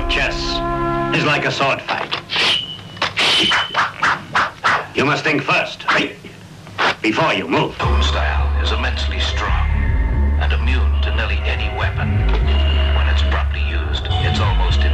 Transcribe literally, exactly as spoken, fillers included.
Chess is like a sword fight. You must think first, before you move. Home style is immensely strong.